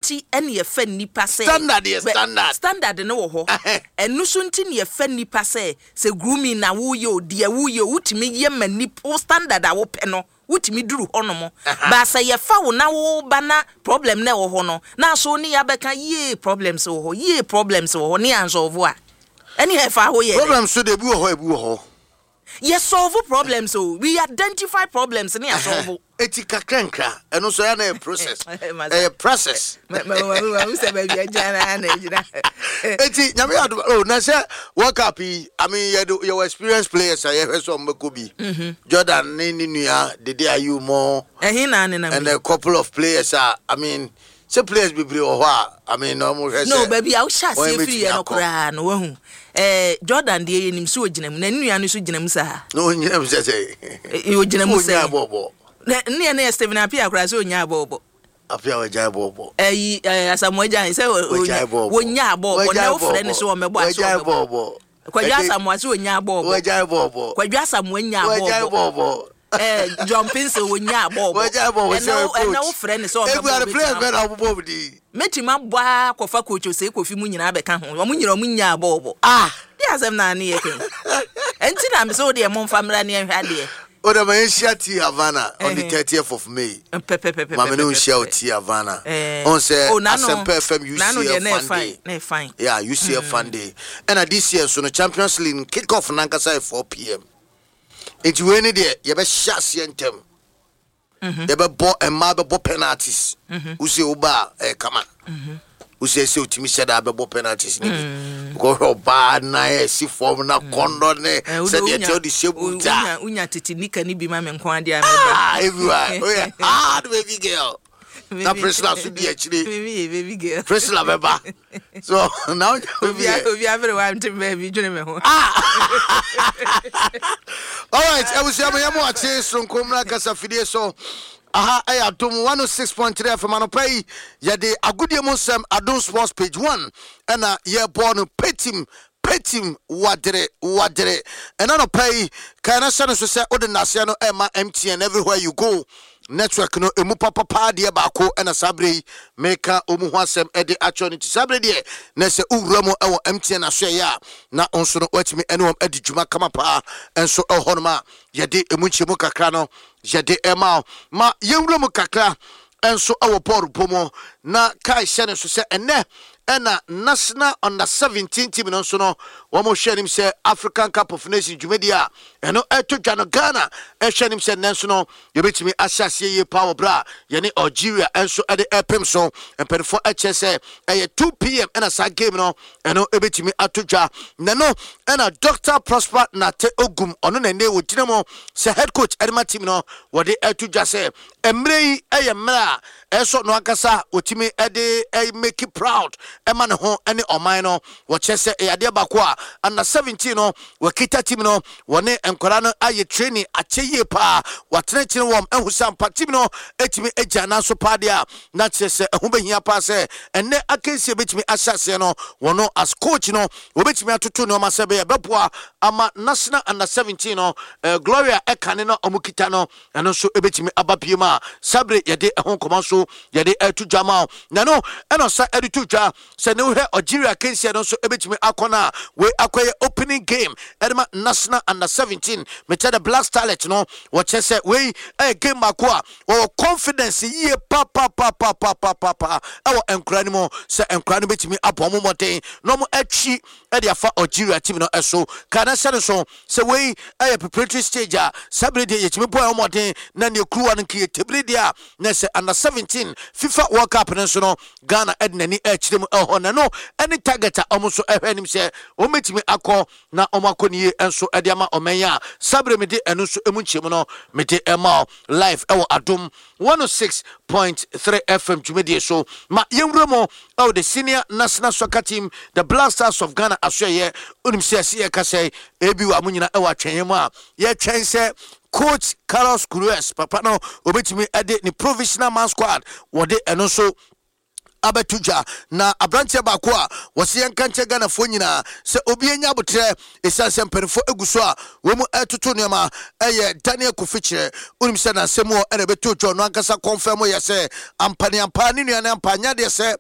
nti ene ye fa nipa se standard ne wo ho enu so nti ne ye fa nipa se grooming na wo ye odi wo ye wutimi ye manipo standard a wo pe no wutimi duru honomo ba se ye fa wo na wo ba na problem na wo ho no na so ni ya beka ye problems wo ho ne ansolve a ene he fa ho ye problems so de bu wo ho yes solve problems so we identify problems ne solve eti kakranka eno so ya na process process we say baby ajana na ejira eti nyame ado na say world cup I mean your experienced players are here so mbeko bi Jordan ni nua Dede Ayew mo and a couple of players are I mean some players be play ho I mean no baby I sha say free no kra no wahu Jordan de yenim so oginam na nua no so ginam sa no nyinam say oginam sa bobo na Steven Apia kra so onya bobo Apia wajai bobo asamoja say wonya bobo na wo frɛ so o mebo aso bobo kwadwa asamoa so onya bobo wajai bobo kwadwa asamoa nya bobo wajai bobo jumping so wonya bobo na wo frɛ so o mebo every player better bobo di metima bwa kofa kocho se kofi mu nyina beka ho wo nyira mu nya bobo dia asem na ne yeke enti na me so de mo famra ne hwa de Oda ma share T Havana on the 30th of May. Mama no share T Havana. On say Asempa FM UCF fun day. Yeah, UCF fun day. And this year so no Champions League kick off nankasa at 4 p.m. It's when there you be share sentem. You be ball and ma be ball penalties. Usi oba kama. Usi se utimi shada be ball penalties ni. Go bad na si form na kondo ne se dey tell the shebuta unya titinika ni bi ma me nko ade a everywhere oh yeah baby girl na Priscilla so di achire baby girl Priscilla beba so now obi everyone to baby dwene me ho all right I will say me am ache so nkomra kasa fidie so aya dum 106.3 FM anopai ye de agudie monsem Adom Sports page 1 and ye born petim wadre and anopai kana sane so say odinase no ema MTN everywhere you go network no emu papa de ba ko na sabre meka omu hwasem e de acho no sabre de na se uwramo e wo MTN aso ya na onso no watimi enom adi djuma kama pa enso e honoma ye de emu nchemu kakra no ye de ema ma ye wramo kakra enso e wo poru pomo na kai shene so se ene ena national under 17 team no so no wo mo hwe nim se African Cup of Nations Jumedia eno eto Ghana hwe nim se nenso no ye betimi ahyase ye power bra ye ne Algeria enso e de epem so emperfo HSA 2 p.m. ena sa game no eno e betimi atodwa neno ena Dr. Prosper Nate Ogum ono na ne wo ginamo se head coach edema team no wo de atodwa se emrei eyemra eso no akasa otimi ede make it proud ema ne ho ene oman no wo chese ade bakwa under 17 no wo kita team no wone enkora no aye training acheye pa watene chine wom ehusam pa team no etimi ejana so pa dia na chese ehubehia pa se ene akensie betimi asase no wono as coach no wo betimi atoto no masebe ya beboa ama national under 17 no Gloria ekane no omukita no eno so ebetimi abapiema sabre yede ehon komanso yede etu jama na no eno sa editu ja se ne hwe Algeria kensia no so ebetimi akona we akoye opening game edema national under 17 mecha the Black Starlet no wo chese we game makwa wo confidence ye pa ewo enkrani mo se enkrani betimi abomo moten no mo atwi e de afa Algeria team no eso kana se so se we preparatory stage a sabre de yetimi boy moten na ne kruwa no kie tebre dia na se under 17 FIFA World Cup no so no Ghana ednani achirem ehona no any target a omuso ehwanim se o metimi akọ na omakoni enso ede ama omenya sabre me de eno so emunchim no me de ema live ewo Adom 106.3 FM Jumedie so ma yewremo of the senior national soccer team the Black Stars of Ghana asoye unim se kase ebi wa munyina ewa twenye a ye twen se coach Carlos Cruz papa no obetimi ade ni provisional man squad wode eno so abetuja na abranche bako a wose yankanche Ghana fo nyina se obi enya botre esanse mpanfo eguso a wo mu etoto nema eye Daniel Kofichire unim se na semo ene beto jo no ankasa confirm ye se ampani ni nuane ampanya de se